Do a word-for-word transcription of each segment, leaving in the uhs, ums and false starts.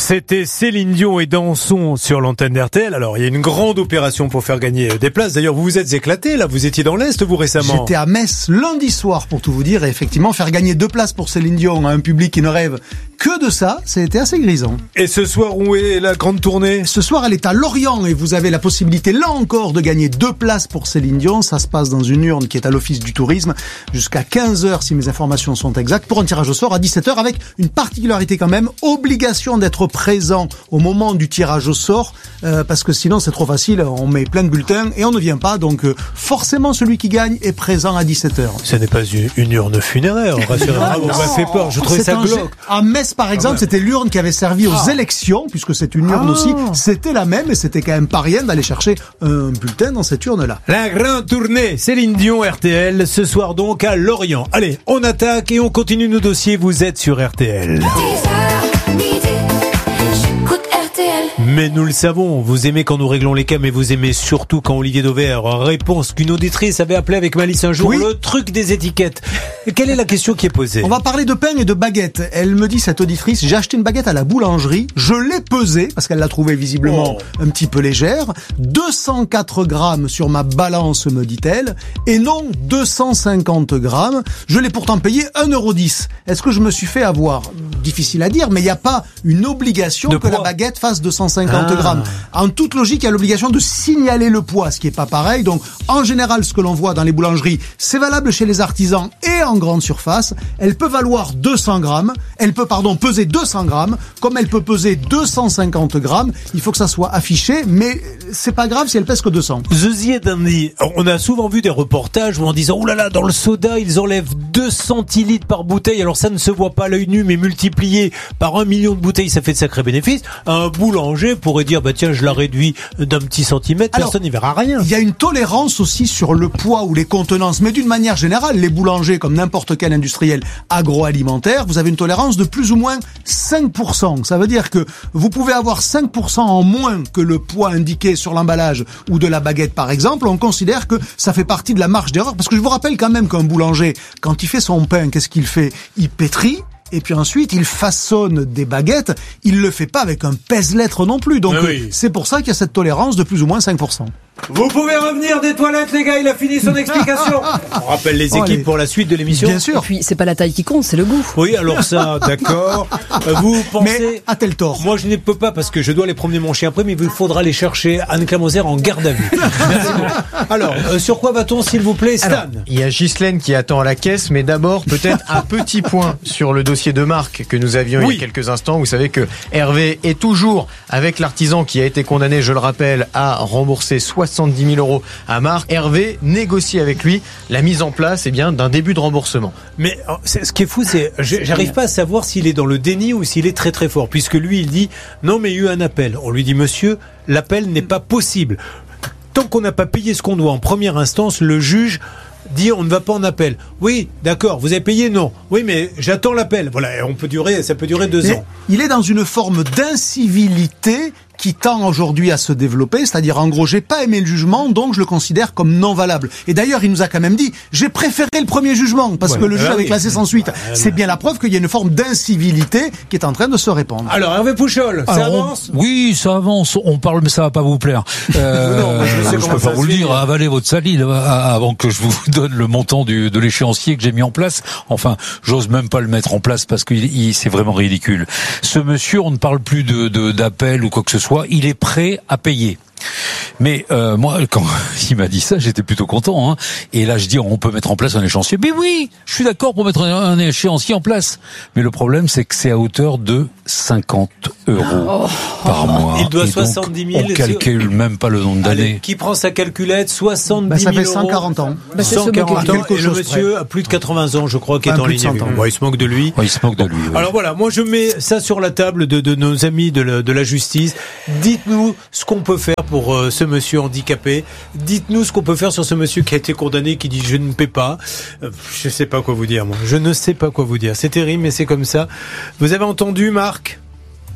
C'était Céline Dion et Danson sur l'antenne d'R T L. Alors, il y a une grande opération pour faire gagner des places. D'ailleurs, vous vous êtes éclaté, là. Vous étiez dans l'Est, vous, récemment. J'étais à Metz lundi soir, pour tout vous dire. Et effectivement, faire gagner deux places pour Céline Dion à un public qui ne rêve que de ça, c'était assez grisant. Et ce soir, où est la grande tournée? Ce soir, elle est à Lorient et vous avez la possibilité, là encore, de gagner deux places pour Céline Dion. Ça se passe dans une urne qui est à l'Office du Tourisme jusqu'à quinze heures, si mes informations sont exactes, pour un tirage au sort à dix-sept heures, avec une particularité quand même, obligation d'être présent au moment du tirage au sort, euh, parce que sinon c'est trop facile, on met plein de bulletins et on ne vient pas, donc euh, forcément celui qui gagne est présent à dix-sept heures. Ce n'est pas une, une urne funéraire, rassurez-moi. Ah, vous m'avez fait peur, je trouvais ça glauque. À Metz par exemple, ah ouais. C'était l'urne qui avait servi aux ah. élections, puisque c'est une urne ah. aussi, c'était la même et c'était quand même pas rien d'aller chercher un bulletin dans cette urne-là. La grande tournée, Céline Dion, R T L, ce soir donc à Lorient. Allez, on attaque et on continue nos dossiers, vous êtes sur R T L. Mais nous le savons, vous aimez quand nous réglons les cas, mais vous aimez surtout quand Olivier Dauvert réponse qu'une auditrice avait appelé avec malice un jour, oui. Le truc des étiquettes. Quelle est la question qui est posée? On va parler de pain et de baguette. Elle me dit, cette auditrice, j'ai acheté une baguette à la boulangerie, je l'ai pesée, parce qu'elle l'a trouvée visiblement oh. un petit peu légère, deux cent quatre grammes sur ma balance, me dit-elle, et non deux cent cinquante grammes. Je l'ai pourtant payé un euro dix. Est-ce que je me suis fait avoir? Difficile à dire, mais il n'y a pas une obligation de que poids. La baguette fasse deux cent cinquante ah. grammes. En toute logique, il y a l'obligation de signaler le poids, ce qui est pas pareil. Donc, en général, ce que l'on voit dans les boulangeries, c'est valable chez les artisans et en grande surface. Elle peut valoir deux cents grammes. Elle peut, pardon, peser deux cents grammes. Comme elle peut peser deux cent cinquante grammes. Il faut que ça soit affiché, mais c'est pas grave si elle pèse que deux cents. Ceci étant dit, on a souvent vu des reportages où en disant, oh là là, dans le soda, ils enlèvent deux centilitres par bouteille. Alors, ça ne se voit pas à l'œil nu, mais multiplié par un million de bouteilles, ça fait de sacrés bénéfices. Un boulanger pourrait dire, bah tiens, je la réduis d'un petit centimètre, alors, personne n'y verra rien. Il y a une tolérance aussi sur le poids ou les contenances, mais d'une manière générale, les boulangers, comme n'importe quel industriel agroalimentaire, vous avez une tolérance de plus ou moins cinq pour cent. Ça veut dire que vous pouvez avoir cinq pour cent en moins que le poids indiqué sur l'emballage ou de la baguette, par exemple. On considère que ça fait partie de la marge d'erreur, parce que je vous rappelle quand même qu'un boulanger, quand il fait son pain, qu'est-ce qu'il fait? Il pétrit. Et puis ensuite, il façonne des baguettes. Il le fait pas avec un pèse-lettre non plus. Donc, oui. C'est pour ça qu'il y a cette tolérance de plus ou moins cinq pour cent. Vous pouvez revenir des toilettes, les gars. Il a fini son explication. On rappelle les équipes oh, les... pour la suite de l'émission. Bien sûr. Et puis, c'est pas la taille qui compte, c'est le goût. Oui, alors ça, d'accord. Vous pensez... Mais a-t-elle tort? Moi, je ne peux pas parce que je dois aller promener mon chien après, mais il faudra aller chercher Anne-Claire Moser en garde à vue. Alors, euh, sur quoi va-t-on, s'il vous plaît, Stan? Alors, il y a Ghislaine qui attend à la caisse, mais d'abord, peut-être un petit point sur le dossier de Marc que nous avions oui. il y a quelques instants. Vous savez que Hervé est toujours avec l'artisan qui a été condamné, je le rappelle, à rembourser soixante-dix mille euros à Marc. Hervé négocie avec lui la mise en place eh bien, d'un début de remboursement. Mais ce qui est fou, c'est j'arrive pas à savoir s'il est dans le déni ou s'il est très très fort, puisque lui il dit non mais il y a eu un appel. On lui dit monsieur, l'appel n'est pas possible. Tant qu'on n'a pas payé ce qu'on doit en première instance, le juge dit on ne va pas en appel. Oui, d'accord, vous avez payé? Non. Oui, mais j'attends l'appel. Voilà, on peut durer, ça peut durer deux mais ans. Il est dans une forme d'incivilité qui tend aujourd'hui à se développer, c'est-à-dire en gros j'ai pas aimé le jugement donc je le considère comme non valable. Et d'ailleurs il nous a quand même dit j'ai préféré le premier jugement parce ouais, que le juge avait oui. classé sans suite. Euh, C'est bien la preuve qu'il y a une forme d'incivilité qui est en train de se répandre. Alors Hervé Pouchol, ça Alors, avance on, Oui, ça avance. On parle mais ça va pas vous plaire. Euh, non, je, je peux pas vous le dire. Avalez votre salive avant que je vous donne le montant du, de l'échéancier que j'ai mis en place. Enfin, j'ose même pas le mettre en place parce que il, il, c'est vraiment ridicule. Ce monsieur, on ne parle plus de, de d'appel ou quoi que ce soit. Il est prêt à payer. Mais euh, moi, quand il m'a dit ça, j'étais plutôt content. Hein. Et là, je dis, on peut mettre en place un échéancier. Mais oui, je suis d'accord pour mettre un, un échéancier en place. Mais le problème, c'est que c'est à hauteur de cinquante euros oh. par mois. Il doit soixante-dix mille. On calcule sur... même pas le nombre d'années. Allez, qui prend sa calculette? soixante-dix bah, mille ça fait cent quarante ans. Bah, cent quarante ans. Et le monsieur près. a plus de quatre-vingts ans, je crois, qui enfin, est en ligne. Ouais, il se moque de lui. Ouais, il se moque de lui. Oui. Alors voilà, moi je mets ça sur la table de, de nos amis de la, de la justice. Dites-nous ce qu'on peut faire pour euh, ce monsieur handicapé. Dites-nous ce qu'on peut faire sur ce monsieur qui a été condamné, qui dit je ne paie pas. Euh, je sais pas quoi vous dire, moi. Je ne sais pas quoi vous dire. C'est terrible, mais c'est comme ça. Vous avez entendu, Marc ?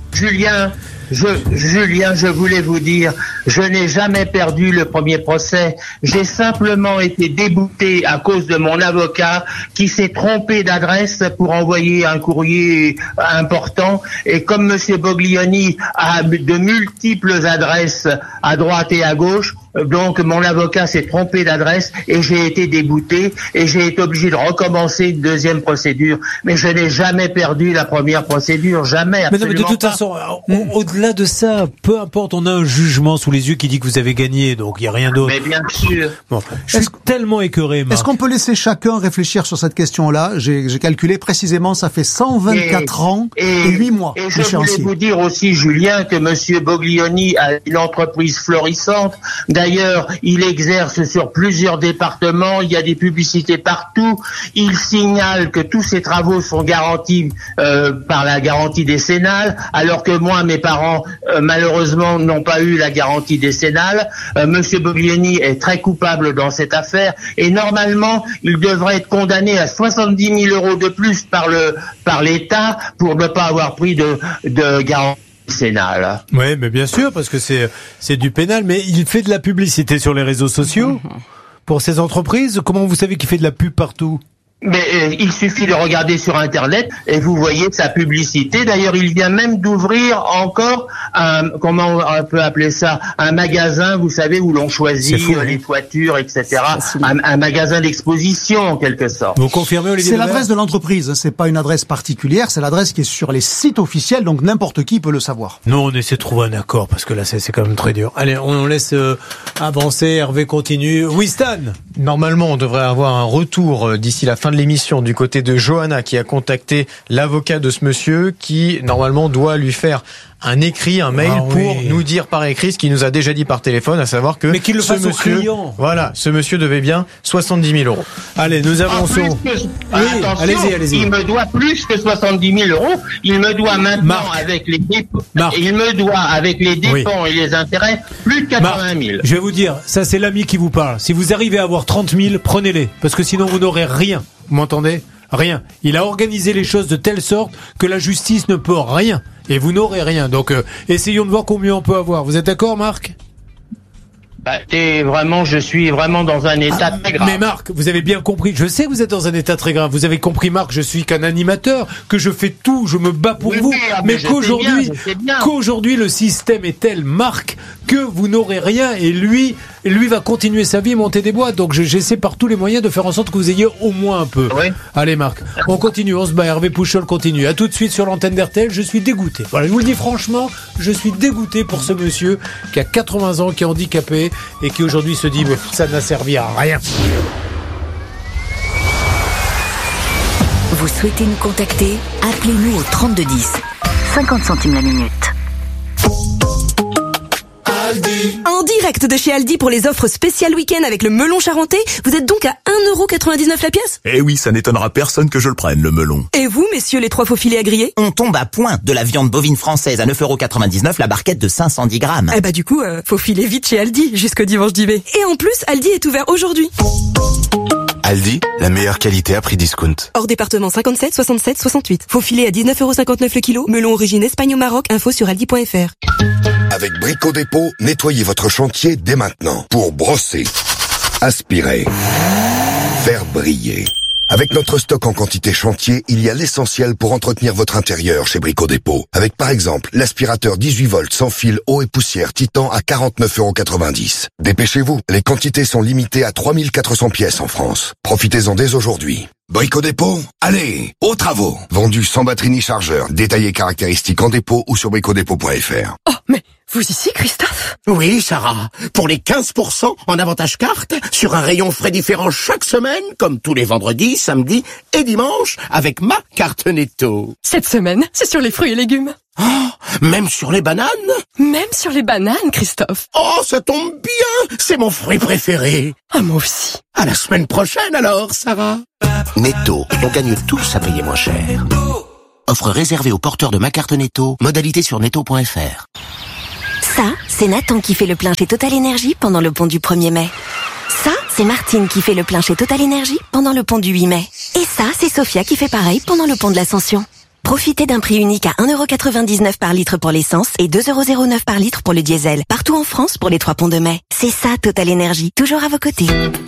Julien, je, Julien, je voulais vous dire, je n'ai jamais perdu le premier procès. J'ai simplement été débouté à cause de mon avocat qui s'est trompé d'adresse pour envoyer un courrier important. Et comme Monsieur Boglioni a de multiples adresses à droite et à gauche, donc mon avocat s'est trompé d'adresse et j'ai été débouté et j'ai été obligé de recommencer une deuxième procédure. Mais je n'ai jamais perdu la première procédure, jamais. Mais non, mais de toute pas. façon, au- au-delà de ça, peu importe, on a un jugement sous les yeux qui dit que vous avez gagné, donc il n'y a rien d'autre. Mais bien sûr. Bon, je suis tellement écœuré, Marc. Est-ce qu'on peut laisser chacun réfléchir sur cette question-là? J'ai, j'ai calculé précisément, ça fait cent vingt-quatre Et- ans et, huit mois Et je voulais d'échéancier. vous dire aussi, Julien, que Monsieur Boglioni a une entreprise florissante. D'ailleurs, il exerce sur plusieurs départements. Il y a des publicités partout. Il signale que tous ses travaux sont garantis euh, par la garantie décennale, alors que moi, mes parents, euh, malheureusement, n'ont pas eu la garantie décennale. Euh, Monsieur Boglioni est très coupable dans cette affaire et normalement, il devrait être condamné à soixante-dix mille euros de plus par le par l'État pour ne pas avoir pris de, de garantie décennale. Oui, mais bien sûr, parce que c'est c'est du pénal, mais il fait de la publicité sur les réseaux sociaux pour ses entreprises. Comment vous savez qu'il fait de la pub partout? Mais euh, il suffit de regarder sur Internet et vous voyez sa publicité. D'ailleurs, il vient même d'ouvrir encore un, comment on peut appeler ça, un magasin, vous savez, où l'on choisit C'est fou, euh, hein. les toitures, et cetera. Un, un magasin d'exposition, en quelque sorte. Vous confirmez, Olivier C'est Lemaire l'adresse de l'entreprise, hein, c'est pas une adresse particulière, c'est l'adresse qui est sur les sites officiels, donc n'importe qui peut le savoir. Non, on essaie de trouver un accord, parce que là, c'est c'est quand même très dur. Allez, on laisse euh, avancer, Hervé continue. Oui, Stan. Normalement, on devrait avoir un retour euh, d'ici la fin de l'émission du côté de Johanna qui a contacté l'avocat de ce monsieur qui, normalement, doit lui faire un écrit, un mail Ah pour oui. nous dire par écrit ce qu'il nous a déjà dit par téléphone, à savoir que Mais qu'il le ce fasse au monsieur, client. voilà, ce monsieur devait bien soixante-dix mille euros. Allez, nous En avançons. plus que- Oui, attention, allez-y, allez-y. il me doit plus que soixante-dix mille euros. Il me doit maintenant Marc. avec les dépôts, Marc. il me doit avec les dépens et les intérêts plus de Marc, quatre-vingt mille. je vais vous dire, ça c'est l'ami qui vous parle. Si vous arrivez à avoir trente mille, prenez-les, parce que sinon vous n'aurez rien. Vous m'entendez? Rien. Il a organisé les choses de telle sorte que la justice ne peut rien. Et vous n'aurez rien. Donc, euh, essayons de voir combien on peut avoir. Vous êtes d'accord, Marc? Bah, t'es vraiment, je suis vraiment dans un état très grave. Mais Marc, vous avez bien compris. Je sais que vous êtes dans un état très grave. Vous avez compris, Marc, je suis qu'un animateur, que je fais tout, je me bats pour Oui, vous. oui, ah, mais mais je sais qu'aujourd'hui, bien, je sais bien. qu'aujourd'hui, le système est tel, Marc, que vous n'aurez rien. Et lui, et lui va continuer sa vie, monter des boîtes. Donc, je- j'essaie par tous les moyens de faire en sorte que vous ayez au moins un peu. Oui. Allez, Marc, on continue, on se bat. Hervé Pouchol continue. À tout de suite sur l'antenne d'R T L. Je suis dégoûté. Voilà, je vous le dis franchement, je suis dégoûté pour ce monsieur qui a quatre-vingts ans, qui est handicapé et qui aujourd'hui se dit, mais ça n'a servi à rien. Vous souhaitez nous contacter? Appelez-nous au trente-deux dix. cinquante centimes la minute. En direct de chez Aldi pour les offres spéciales week-end avec le melon charentais, vous êtes donc à un euro quatre-vingt-dix-neuf la pièce? Eh oui, ça n'étonnera personne que je le prenne, le melon. Et vous, messieurs les trois faux filets à griller? On tombe à point de la viande bovine française à neuf euros quatre-vingt-dix-neuf la barquette de cinq cent dix grammes. Eh bah du coup, euh, faut filer vite chez Aldi jusqu'au dimanche dix mai. Et en plus, Aldi est ouvert aujourd'hui. Aldi, la meilleure qualité à prix discount. Hors département cinquante-sept, soixante-sept, soixante-huit. Faux filet à dix-neuf euros cinquante-neuf le kilo. Melon origine Espagne au Maroc. Info sur aldi point fr. Avec Brico Dépôt, nettoyez votre chantier dès maintenant pour brosser, aspirer, faire briller. Avec notre stock en quantité chantier, il y a l'essentiel pour entretenir votre intérieur chez Brico Dépôt. Avec par exemple l'aspirateur dix-huit volts sans fil eau et poussière Titan à quarante-neuf euros quatre-vingt-dix. Dépêchez-vous, les quantités sont limitées à trois mille quatre cents pièces en France. Profitez-en dès aujourd'hui. Brico Dépôt, allez, aux travaux. Vendu sans batterie ni chargeur, détaillé caractéristiques en dépôt ou sur brico dépôt point fr. Oh, mais vous ici, Christophe? Oui, Sarah. Pour les quinze pour cent en avantage carte, sur un rayon frais différent chaque semaine, comme tous les vendredis, samedis et dimanches, avec ma carte Netto. Cette semaine, c'est sur les fruits et légumes. Oh, même sur les bananes? Même sur les bananes, Christophe. Oh, ça tombe bien. C'est mon fruit préféré. Ah, moi aussi. À la semaine prochaine alors, Sarah. Netto, on gagne tous à payer moins cher. Offre réservée aux porteurs de ma carte Netto, modalité sur netto point fr. Ça, c'est Nathan qui fait le plein chez Total Énergie pendant le pont du premier mai. Ça, c'est Martine qui fait le plein chez Total Énergie pendant le pont du huit mai. Et ça, c'est Sophia qui fait pareil pendant le pont de l'Ascension. Profitez d'un prix unique à un euro quatre-vingt-dix-neuf par litre pour l'essence et deux euros zéro neuf par litre pour le diesel. Partout en France pour les trois ponts de mai. C'est ça, Total Énergie. Toujours à vos côtés.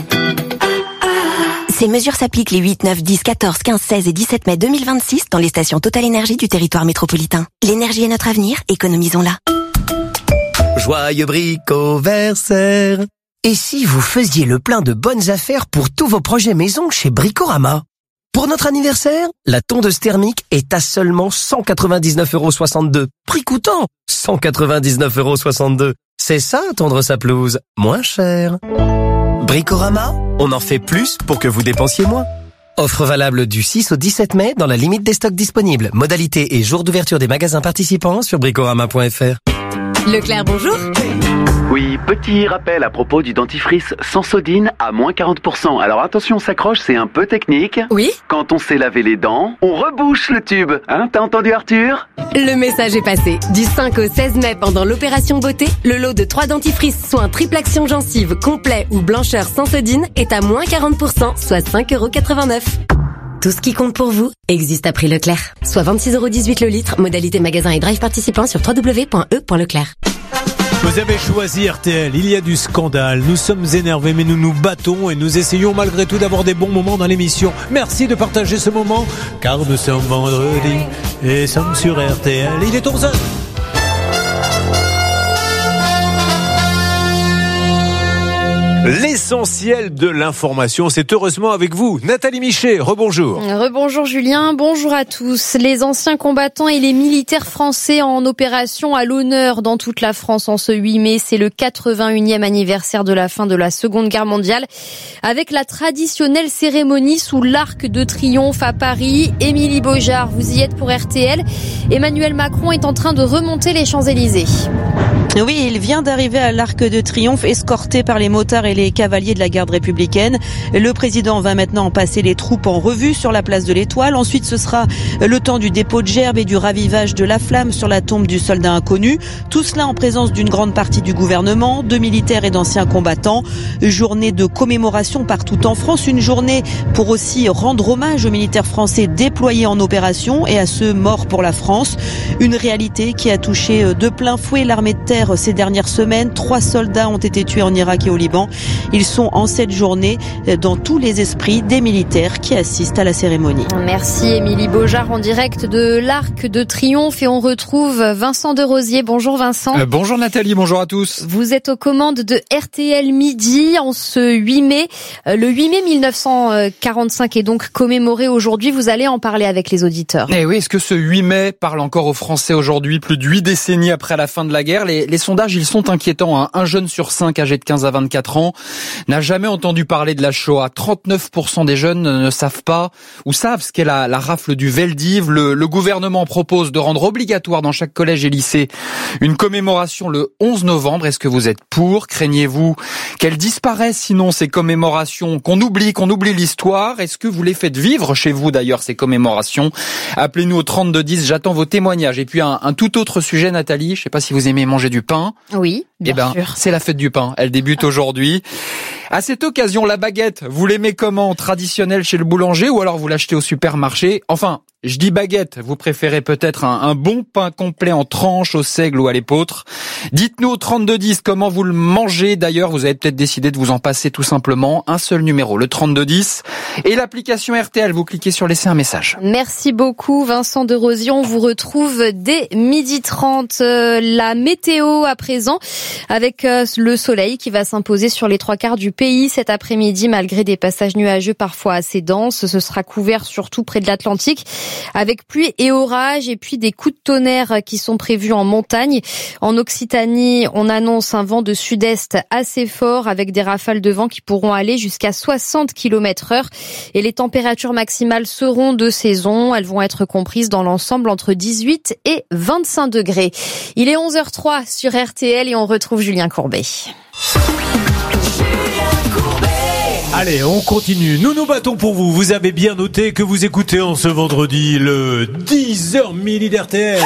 Ces mesures s'appliquent les huit, neuf, dix, quatorze, quinze, seize et dix-sept mai deux mille vingt-six dans les stations Total Énergie du territoire métropolitain. L'énergie est notre avenir, économisons-la. Joyeux bricoversaire. Et si vous faisiez le plein de bonnes affaires pour tous vos projets maison chez Bricorama? Pour notre anniversaire, la tondeuse thermique est à seulement cent quatre-vingt-dix-neuf euros soixante-deux. Prix coûtant cent quatre-vingt-dix-neuf euros soixante-deux. C'est ça, tondre sa pelouse, moins cher. Bricorama, on en fait plus pour que vous dépensiez moins. Offre valable du six au dix-sept mai dans la limite des stocks disponibles. Modalité et jour d'ouverture des magasins participants sur bricorama point f r. Leclerc, bonjour. Oui, petit rappel à propos du dentifrice Sensodyne à moins quarante pour cent. Alors attention, on s'accroche, c'est un peu technique. Oui. Quand on sait laver les dents, on rebouche le tube. Hein, t'as entendu Arthur? Le message est passé. Du cinq au seize mai, pendant l'opération beauté, le lot de trois dentifrices soins triple action gencive, complet ou blancheur Sensodyne est à moins quarante pour cent, soit cinq euros quatre-vingt-neuf. Tout ce qui compte pour vous existe à prix Leclerc. Soit vingt-six euros dix-huit le litre, modalité magasin et drive participant sur w w w point e point leclerc. Vous avez choisi R T L, il y a du scandale, nous sommes énervés mais nous nous battons et nous essayons malgré tout d'avoir des bons moments dans l'émission. Merci de partager ce moment, car nous sommes vendredi et sommes sur R T L, il est onze heures. L'essentiel de l'information, c'est heureusement avec vous. Nathalie Michet, rebonjour. Rebonjour Julien, bonjour à tous. Les anciens combattants et les militaires français en opération à l'honneur dans toute la France en ce huit mai. C'est le quatre-vingt-unième anniversaire de la fin de la Seconde Guerre mondiale. Avec la traditionnelle cérémonie sous l'Arc de Triomphe à Paris. Émilie Beaujard, vous y êtes pour R T L. Emmanuel Macron est en train de remonter les Champs-Élysées. Oui, il vient d'arriver à l'Arc de Triomphe, escorté par les motards et les cavaliers de la garde républicaine. Le président va maintenant passer les troupes en revue sur la place de l'Étoile. Ensuite, ce sera le temps du dépôt de gerbes et du ravivage de la flamme sur la tombe du soldat inconnu. Tout cela en présence d'une grande partie du gouvernement, de militaires et d'anciens combattants. Journée de commémoration partout en France. Une journée pour aussi rendre hommage aux militaires français déployés en opération et à ceux morts pour la France. Une réalité qui a touché de plein fouet l'armée de terre ces dernières semaines. Trois soldats ont été tués en Irak et au Liban. Ils sont en cette journée dans tous les esprits des militaires qui assistent à la cérémonie. Merci Émilie Beaujard en direct de l'Arc de Triomphe et on retrouve Vincent Derosier. Bonjour Vincent. Euh, bonjour Nathalie, bonjour à tous. Vous êtes aux commandes de R T L Midi en ce huit mai. Le huit mai mille neuf cent quarante-cinq est donc commémoré aujourd'hui. Vous allez en parler avec les auditeurs. Eh oui, est-ce que ce huit mai parle encore aux Français aujourd'hui, plus de huit décennies après la fin de la guerre? Les, les sondages, ils sont inquiétants. Hein. Un jeune sur cinq âgé de quinze à vingt-quatre ans n'a jamais entendu parler de la Shoah. trente-neuf pour cent des jeunes ne savent pas ou savent ce qu'est la, la rafle du Veldiv. Le, le gouvernement propose de rendre obligatoire dans chaque collège et lycée une commémoration le onze novembre. Est-ce que vous êtes pour? Craignez-vous qu'elles disparaissent sinon ces commémorations, qu'on oublie, qu'on oublie l'histoire? Est-ce que vous les faites vivre chez vous d'ailleurs ces commémorations? Appelez-nous au trente-deux dix, j'attends vos témoignages. Et puis un, un tout autre sujet Nathalie, je sais pas si vous aimez manger du pain. Oui, bien eh ben, sûr. C'est la fête du pain, elle débute aujourd'hui. À cette occasion, la baguette, vous l'aimez comment? Traditionnelle chez le boulanger ou alors vous l'achetez au supermarché? Enfin, je dis baguette, vous préférez peut-être un, un bon pain complet en tranches, au seigle ou à l'épeautre. Dites-nous au trente-deux dix comment vous le mangez. D'ailleurs, vous avez peut-être décidé de vous en passer tout simplement. Un seul numéro, le trente-deux dix. Et l'application R T L, vous cliquez sur laisser un message. Merci beaucoup Vincent Derosier. On vous retrouve dès midi trente. Euh, la météo à présent, avec euh, le soleil qui va s'imposer sur les trois quarts du pays cet après-midi, malgré des passages nuageux parfois assez denses. Ce sera couvert surtout près de l'Atlantique, avec pluie et orage et puis des coups de tonnerre qui sont prévus en montagne. En Occitanie, on annonce un vent de sud-est assez fort avec des rafales de vent qui pourront aller jusqu'à soixante kilomètres heure. Et les températures maximales seront de saison. Elles vont être comprises dans l'ensemble entre dix-huit et vingt-cinq degrés. Il est onze heures zéro trois sur R T L et on retrouve Julien Courbet. Allez, on continue. Nous nous battons pour vous. Vous avez bien noté que vous écoutez en ce vendredi le dix heures midi d'R T L.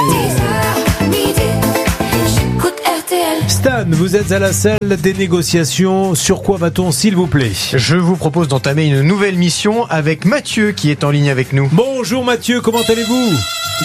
Stan, vous êtes à la salle des négociations. Sur quoi va-t-on, s'il vous plaît? Je vous propose d'entamer une nouvelle mission avec Mathieu qui est en ligne avec nous. Bonjour Mathieu, comment allez-vous?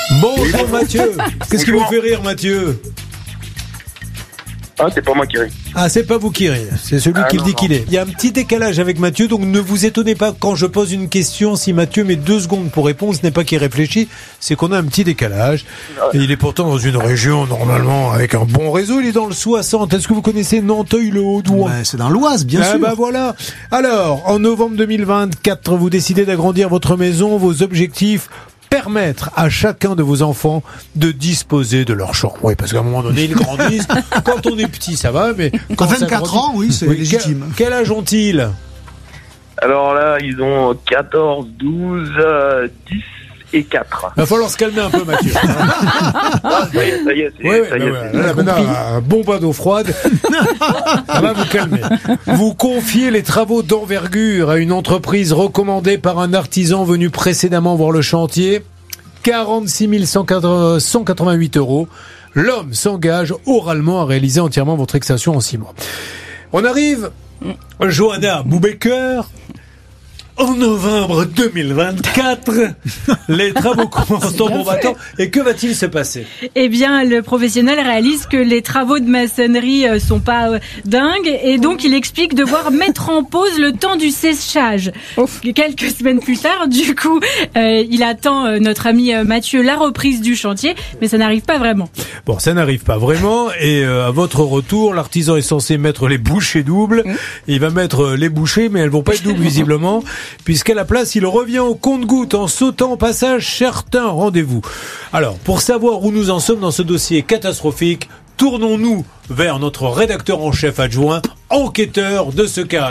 Bonjour Mathieu. Qu'est-ce qui vous fait rire, Mathieu? Ah, c'est pas moi qui ris. Ah, c'est pas vous qui rit, c'est celui Ah, qui non, le dit non. qu'il est. Il y a un petit décalage avec Mathieu, donc ne vous étonnez pas quand je pose une question. Si Mathieu met deux secondes pour répondre, ce n'est pas qu'il réfléchit, c'est qu'on a un petit décalage. Et il est pourtant dans une région, normalement, avec un bon réseau. Il est dans le soixante. Est-ce que vous connaissez Nanteuil-le-Haut-Doigt? Ben, c'est dans l'Oise, bien ah sûr. bah voilà. Alors, en novembre deux mille vingt-quatre, vous décidez d'agrandir votre maison, vos objectifs: permettre à chacun de vos enfants de disposer de leur chambre. Oui, parce qu'à un moment donné, ils grandissent. Quand on est petit, ça va, mais quand À ça vingt-quatre grandit- ans, oui, c'est Oui, légitime. Quel, quel âge ont-ils? Alors là, ils ont quatorze, douze, euh, dix et quatre. Il va falloir se calmer un peu, Mathieu. Ah, ça y est, ça y est, c'est- Oui, oui, ça y bah est, ouais, c'est- là, maintenant, un bon bain d'eau froide. Ça va vous calmer. Vous confiez les travaux d'envergure à une entreprise recommandée par un artisan venu précédemment voir le chantier. quarante-six mille cent quatre-vingt-huit euros. L'homme s'engage oralement à réaliser entièrement votre extension en six mois. On arrive, Johanna Boubaker. En novembre deux mille vingt-quatre, les travaux commencent en bon battant. Et que va-t-il se passer? Eh bien, le professionnel réalise que les travaux de maçonnerie euh, sont pas euh, dingues et donc il explique devoir mettre en pause le temps du séchage. Quelques semaines plus tard, du coup, euh, il attend euh, notre ami euh, Mathieu la reprise du chantier, mais ça n'arrive pas vraiment. Bon, ça n'arrive pas vraiment. Et euh, à votre retour, l'artisan est censé mettre les bouchées doubles. Il va mettre euh, les bouchées, mais elles vont pas être doubles visiblement, puisqu'à la place, il revient au compte-gouttes en sautant au passage certains rendez-vous. Alors, pour savoir où nous en sommes dans ce dossier catastrophique, tournons-nous vers notre rédacteur en chef adjoint, enquêteur de ce cas.